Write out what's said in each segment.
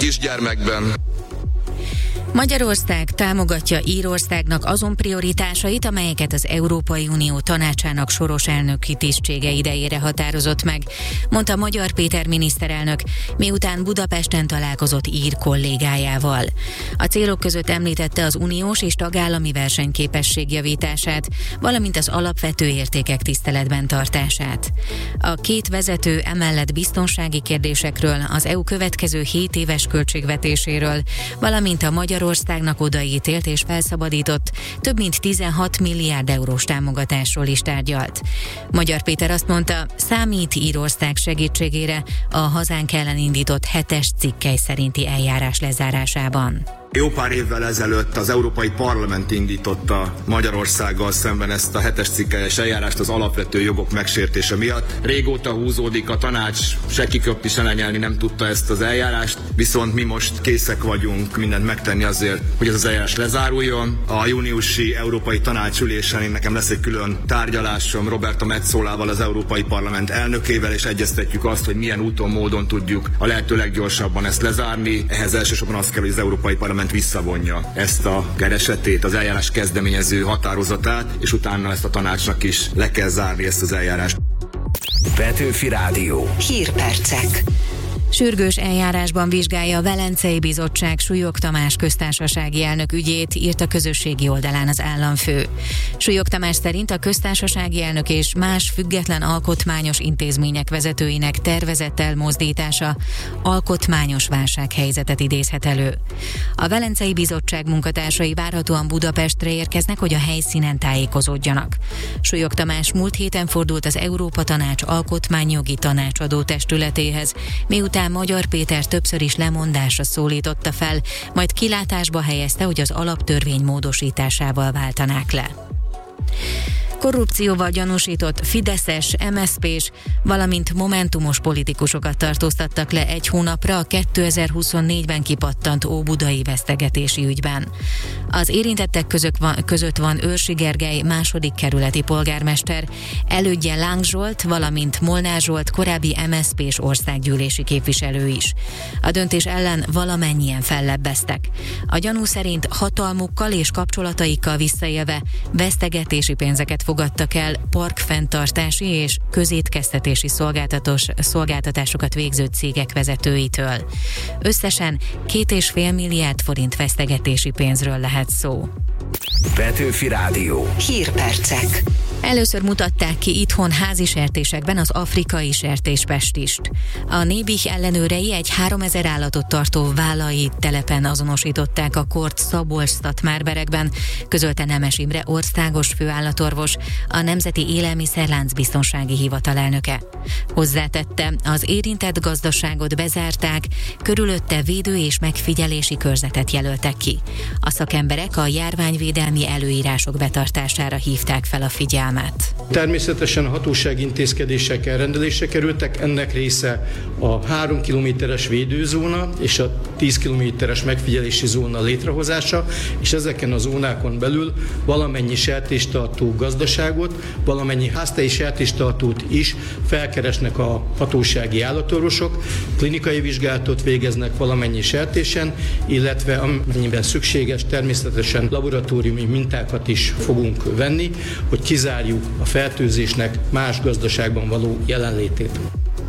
kisgyermekben. Magyarország támogatja Írországnak azon prioritásait, amelyeket az Európai Unió Tanácsának soros elnöki tisztsége idejére határozott meg, mondta Magyar Péter miniszterelnök, miután Budapesten találkozott ír kollégájával. A célok között említette az uniós és tagállami versenyképesség javítását, valamint az alapvető értékek tiszteletben tartását. A két vezető emellett biztonsági kérdésekről, az EU következő 7 éves költségvetéséről, valamint a Magyarországnak odaítélt és felszabadított több mint 16 milliárd eurós támogatásról is tárgyalt. Magyar Péter azt mondta, számít Írország segítségére a hazánk ellen indított 7-es cikkely szerinti eljárás lezárásában. Jó pár évvel ezelőtt az Európai Parlament indította Magyarországgal szemben ezt a 7-es cikkelyes eljárást az alapvető jogok megsértése miatt. Régóta húzódik, a tanács se kiköpni, se lenyelni nem tudta ezt az eljárást, viszont mi most készek vagyunk mindent megtenni azért, hogy ez az eljárás lezáruljon. A júniusi Európai Tanács ülésen nekem lesz egy külön tárgyalásom Roberta Metzolával, az Európai Parlament elnökével, és egyeztetjük azt, hogy milyen úton, módon tudjuk a lehető leggyorsabban ezt lezárni. Ehhez elsősorban az kell, hogy az Európai Parlament visszavonja ezt a keresetét, az eljárás kezdeményező határozatát, és utána ezt a tanácsnak is le kell zárni ezt az eljárást. Petőfi Rádió. Hírpercek. Sürgős eljárásban vizsgálja a Velencei Bizottság Súlyog Tamás köztársasági elnök ügyét, írt a közösségi oldalán az államfő. Súlyog Tamás szerint a köztársasági elnök és más független alkotmányos intézmények vezetőinek tervezett elmozdítása alkotmányos válsághelyzetet idézhet elő. A Velencei Bizottság munkatársai várhatóan Budapestre érkeznek, hogy a helyszínen tájékozódjanak. Súlyog Tamás múlt héten fordult az Európa Tanács alkotmányjogi tanácsadó testületéhez, miután Magyar Péter többször is lemondásra szólította fel, majd kilátásba helyezte, hogy az alaptörvény módosításával váltanák le. Korrupcióval gyanúsított fideszes, MSZP-s, valamint momentumos politikusokat tartóztattak le egy hónapra a 2024-ben kipattant óbudai vesztegetési ügyben. Az érintettek között van Őrsi Gergely második kerületi polgármester, elődje Láng Zsolt, valamint Molnár Zsolt korábbi MSZP-s országgyűlési képviselő is. A döntés ellen valamennyien fellebbeztek. A gyanú szerint hatalmukkal és kapcsolataikkal visszaélve vesztegetési pénzeket fogadtak el parkfenntartási és közétkeztetési szolgáltatásokat végző cégek vezetőitől. Összesen 2,5 milliárd forint vesztegetési pénzről lehet szó. Petőfi Rádió. Hírpercek. Először mutatták ki itthon házi sertésekben az afrikai sertéspestist. A Nébih ellenőrei egy 3000 állatot tartó vállai telepen azonosították a kort Szabolcs-Szatmárberekben, közölte Nemes Imre országos főállatorvos, a Nemzeti Élelmiszerlánc Biztonsági Hivatal elnöke. Hozzátette, az érintett gazdaságot bezárták, körülötte védő és megfigyelési körzetet jelöltek ki. A szakemberek a járványvédelmi előírások betartására hívták fel a figyelmet. Természetesen a hatósági intézkedések elrendelésre kerültek, ennek része a 3 kilométeres védőzóna és a 10 kilométeres megfigyelési zóna létrehozása, és ezeken a zónákon belül valamennyi sertéstartó gazdaságot, valamennyi háztelji sertéstartót is felkeresnek a hatósági állatorvosok, klinikai vizsgálatot végeznek valamennyi sertésen, illetve amennyiben szükséges, természetesen laboratóriumi mintákat is fogunk venni, hogy kizárjuk a fertőzésnek más gazdaságban való jelenlétét.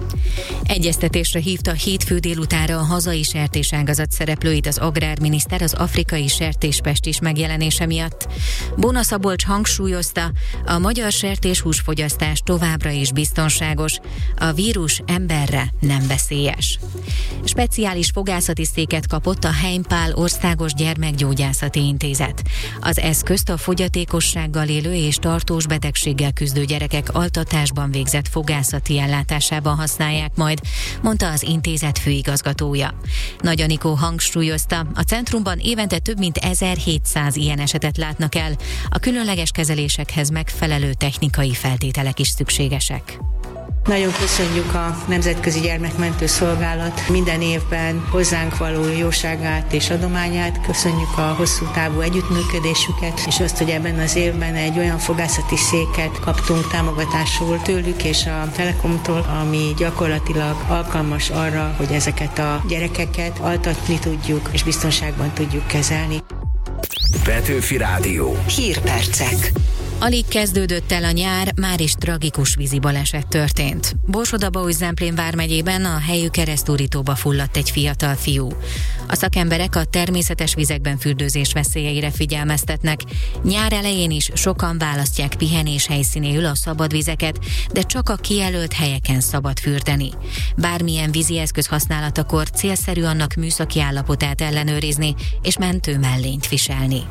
Egyeztetésre hívta hétfő délutánra a hazai sertéságazat szereplőit az agrárminiszter az afrikai sertéspestis megjelenése miatt. Bóna Szabolcs hangsúlyozta, a magyar sertéshúsfogyasztás továbbra is biztonságos, a vírus emberre nem veszélyes. Speciális fogászati széket kapott a Heimpál Országos Gyermekgyógyászati Intézet. Az eszközt a fogyatékossággal élő és tartós betegséggel küzdő gyerekek altatásban végzett fogászati ellátásában használják majd, mondta az intézet főigazgatója. Nagy Anikó hangsúlyozta, a centrumban évente több mint 1700 ilyen esetet látnak el, a különleges kezelésekhez megfelelő technikai feltételek is szükségesek. Nagyon köszönjük a Nemzetközi Gyermekmentő Szolgálat minden évben hozzánk való jóságát és adományát. Köszönjük a hosszú távú együttműködésüket, és azt, hogy ebben az évben egy olyan fogászati széket kaptunk támogatásul tőlük és a Telekomtól, ami gyakorlatilag alkalmas arra, hogy ezeket a gyerekeket altatni tudjuk és biztonságban tudjuk kezelni. Petőfi Rádió. Hírpercek. Alig kezdődött el a nyár, már is tragikus vízi baleset történt. Borsod-Abaúj-Zemplén vármegyében a helyű keresztúrítóba fulladt egy fiatal fiú. A szakemberek a természetes vizekben fürdőzés veszélyeire figyelmeztetnek. Nyár elején is sokan választják pihenés helyszínéül a szabad vizeket, de csak a kijelölt helyeken szabad fürdeni. Bármilyen vízi eszköz használatakor célszerű annak műszaki állapotát ellenőrizni és mentőmellényt viselni.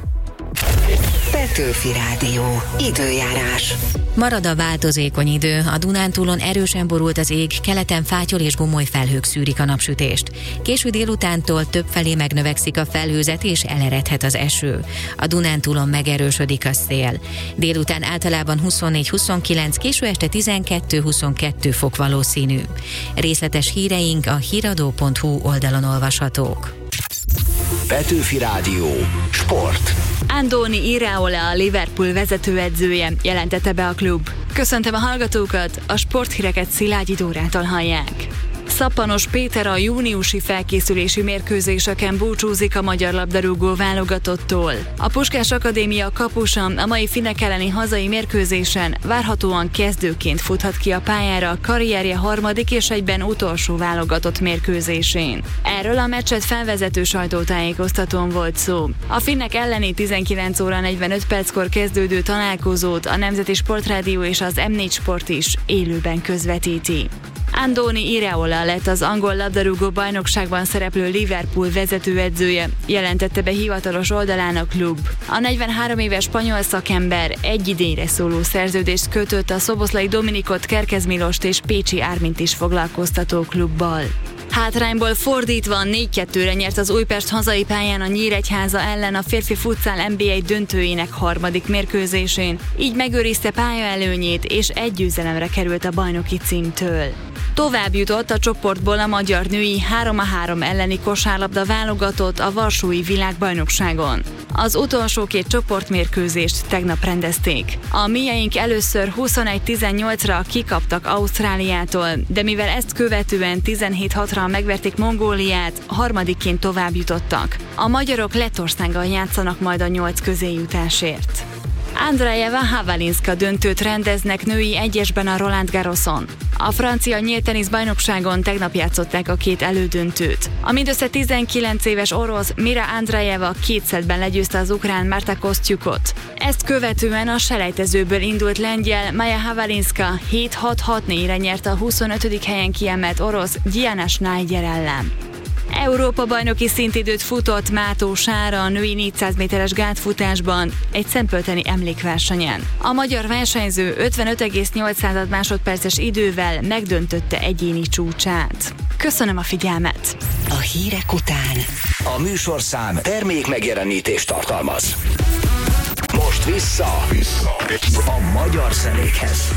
Petőfi Rádió. Időjárás. Marad a változékony idő, a Dunántúlon erősen borult az ég, keleten fátyol és gomoly felhők szűrik a napsütést. Késő délutántól többfelé megnövekszik a felhőzet és eleredhet az eső. A Dunántúlon megerősödik a szél. Délután általában 24-29, késő este 12-22 fok valószínű. Részletes híreink a híradó.hu oldalon olvashatók. Petőfi Rádió. Sport. Andoni Iraola, a Liverpool vezetőedzője, jelentette be a klub. Köszöntöm a hallgatókat, a sporthíreket Szilágyi Dórától hallják. Szappanos Péter a júniusi felkészülési mérkőzéseken búcsúzik a magyar labdarúgó válogatottól. A Puskás Akadémia kapusa a mai finnek elleni hazai mérkőzésen várhatóan kezdőként futhat ki a pályára a karrierje harmadik és egyben utolsó válogatott mérkőzésén. Erről a meccset felvezető sajtótájékoztatón volt szó. A finnek elleni 19 óra 45 perckor kezdődő találkozót a Nemzeti Sportrádió és az M4 Sport is élőben közvetíti. Andoni Iraola lett az angol labdarúgó bajnokságban szereplő Liverpool vezetőedzője, jelentette be hivatalos oldalán a klub. A 43 éves spanyol szakember egy idényre szóló szerződést kötött a szoboszlai Dominikot, Kerkez Milost és Pécsi Ármint is foglalkoztató klubbal. Hátrányból fordítva 4-2-re nyert az Újpest hazai pályán a Nyíregyháza ellen a férfi futszál NBA döntőjének harmadik mérkőzésén, így megőrizte pályaelőnyét és egy győzelemre került a bajnoki címtől. Tovább jutott a csoportból a magyar női 3-3 elleni kosárlabda válogatott a Varsói világbajnokságon. Az utolsó két csoportmérkőzést tegnap rendezték. A miénk először 21-18-ra kikaptak Ausztráliától, de mivel ezt követően 17-6-ra megverték Mongóliát, harmadikként tovább jutottak. A magyarok Lettországgal játszanak majd a 8 közéjutásért. Andrejeva Havalinska döntőt rendeznek női egyesben a Roland Garroson. A francia nyíltenisz bajnokságon tegnap játszották a két elődöntőt. A mindössze 19 éves orosz Mira Andrejeva 2 szettben legyőzte az ukrán Marta Kostyukot. Ezt követően a selejtezőből indult lengyel Maja Havalinska 7-6-6-4-re nyerte a 25. helyen kiemelt orosz Diana Schneider ellen. Európa-bajnoki szintidőt futott Mátó Sára a női 400 méteres gátfutásban egy szentpölteni emlékversenyen. A magyar versenyző 55,8 másodperces idővel megdöntötte egyéni csúcsát. Köszönöm a figyelmet! A hírek után A műsorszám termék megjelenítést tartalmaz. Most vissza a magyar zenékhez.